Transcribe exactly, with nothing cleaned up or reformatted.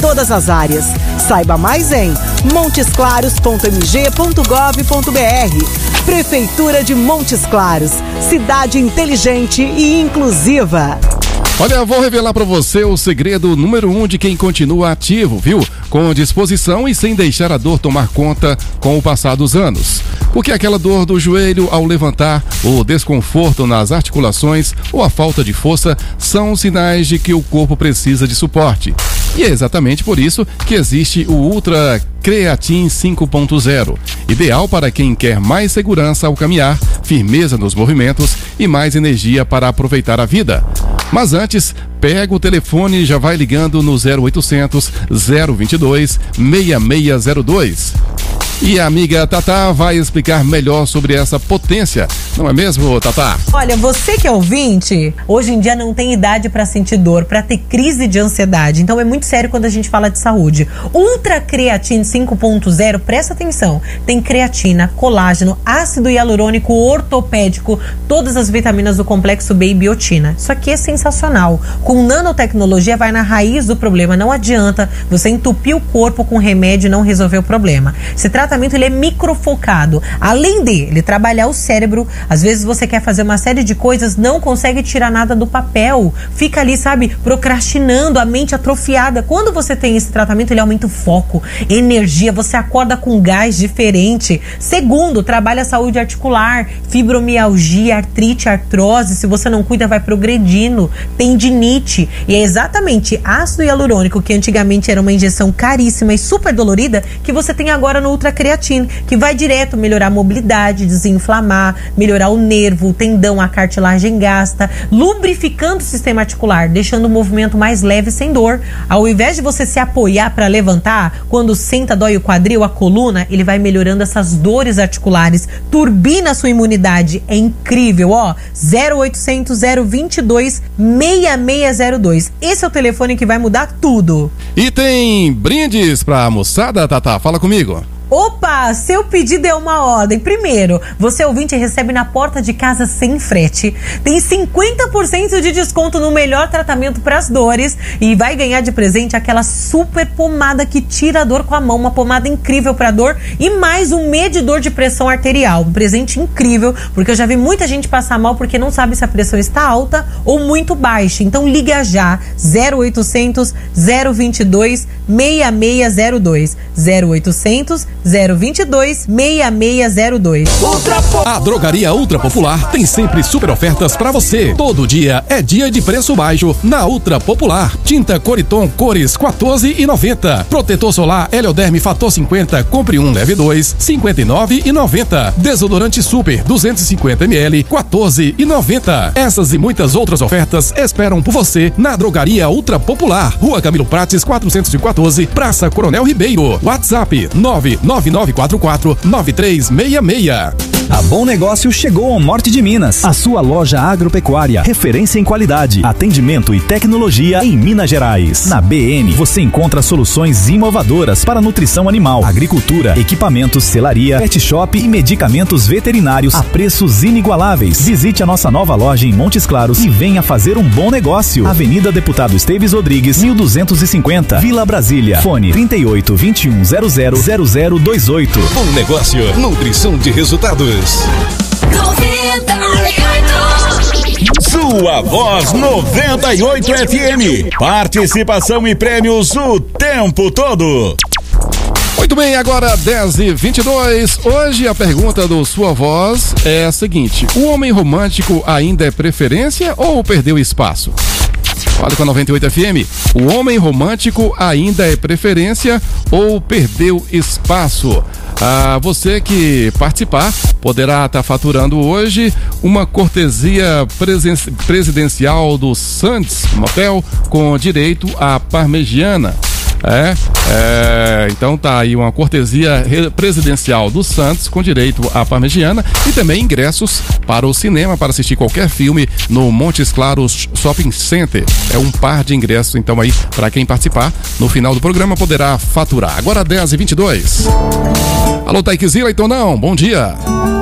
todas as áreas. Saiba mais em montes claros ponto m g ponto gov ponto b r. Prefeitura de Montes Claros, cidade inteligente e inclusiva. Olha, eu vou revelar pra você o segredo número um de quem continua ativo, viu? Com disposição e sem deixar a dor tomar conta com o passar dos anos. Porque aquela dor do joelho ao levantar, o desconforto nas articulações ou a falta de força são sinais de que o corpo precisa de suporte. E é exatamente por isso que existe o Ultra Creatine cinco ponto zero, ideal para quem quer mais segurança ao caminhar, firmeza nos movimentos e mais energia para aproveitar a vida. Mas antes, pega o telefone e já vai ligando no zero oitocentos, zero vinte e dois, seis seis zero dois. E a amiga Tatá vai explicar melhor sobre essa potência, não é mesmo, Tatá? Olha, você que é ouvinte, hoje em dia não tem idade para sentir dor, para ter crise de ansiedade. Então é muito sério quando a gente fala de saúde. Ultra Creatine cinco ponto zero, presta atenção, tem creatina, colágeno, ácido hialurônico ortopédico, todas as vitaminas do complexo B e biotina. Isso aqui é sensacional. Com nanotecnologia vai na raiz do problema. Não adianta você entupir o corpo com remédio e não resolver o problema. Se trata O tratamento ele é microfocado. Além de ele trabalhar o cérebro, às vezes você quer fazer uma série de coisas, não consegue tirar nada do papel. Fica ali, sabe, procrastinando, a mente atrofiada. Quando você tem esse tratamento, ele aumenta o foco, energia, você acorda com gás diferente. Segundo, trabalha a saúde articular, fibromialgia, artrite, artrose. Se você não cuida, vai progredindo. Tendinite. E é exatamente ácido hialurônico, que antigamente era uma injeção caríssima e super dolorida, que você tem agora no Ultra Creatine, que vai direto melhorar a mobilidade, desinflamar, melhorar o nervo, o tendão, a cartilagem gasta, lubrificando o sistema articular, deixando o movimento mais leve sem dor. Ao invés de você se apoiar para levantar, quando senta, dói o quadril, a coluna, ele vai melhorando essas dores articulares, turbina a sua imunidade. É incrível, ó. zero oitocentos, zero vinte e dois, seis seis zero dois. Esse é o telefone que vai mudar tudo. E tem brindes pra moçada, Tatá? Fala comigo. Opa, seu pedido é uma ordem. Primeiro, você ouvinte recebe na porta de casa sem frete. Tem cinquenta por cento de desconto no melhor tratamento para as dores e vai ganhar de presente aquela super pomada que tira a dor com a mão, uma pomada incrível para dor e mais um medidor de pressão arterial. Um presente incrível, porque eu já vi muita gente passar mal porque não sabe se a pressão está alta ou muito baixa. Então liga já, zero oitocentos, zero vinte e dois, seis seis zero dois, zero oitocentos, zero vinte e dois, seis seis zero dois. A Drogaria Ultra Popular tem sempre super ofertas pra você. Todo dia é dia de preço baixo na Ultra Popular. Tinta Coriton cores quatorze e noventa. Protetor solar Helioderme Fator cinquenta, compre um, leve dois, cinquenta e nove e noventa. Desodorante Super duzentos e cinquenta mililitros, quatorze e noventa. Essas e muitas outras ofertas esperam por você na Drogaria Ultra Popular. Rua Camilo Prates quatrocentos e quatorze, Praça Coronel Ribeiro. WhatsApp nove nove nove quatro quatro nove três seis seis. A Bom Negócio chegou ao norte de Minas. A sua loja agropecuária, referência em qualidade, atendimento e tecnologia em Minas Gerais. Na B N, você encontra soluções inovadoras para nutrição animal, agricultura, equipamentos, selaria, pet shop e medicamentos veterinários a preços inigualáveis. Visite a nossa nova loja em Montes Claros e venha fazer um bom negócio. Avenida Deputado Esteves Rodrigues, mil duzentos e cinquenta, Vila Brasília. Fone trinta e oito, vinte e um, zero zero, zero zero dois oito. Bom Negócio, nutrição de resultados. Sua Voz noventa e oito F M. Participação e prêmios o tempo todo. Muito bem, agora dez e vinte e dois. Hoje a pergunta do Sua Voz é a seguinte: o homem romântico ainda é preferência ou perdeu espaço? Fale com a noventa e oito F M. O homem romântico ainda é preferência ou perdeu espaço? Ah, você que participar poderá estar faturando hoje uma cortesia presen- presidencial do Santos Motel com direito à parmegiana. É, é, então tá aí uma cortesia presidencial do Santos com direito à parmegiana e também ingressos para o cinema para assistir qualquer filme no Montes Claros Shopping Center. É um par de ingressos então aí para quem participar. No final do programa poderá faturar. Agora dez e vinte e dois. Alô, Taikizila, então não, bom dia.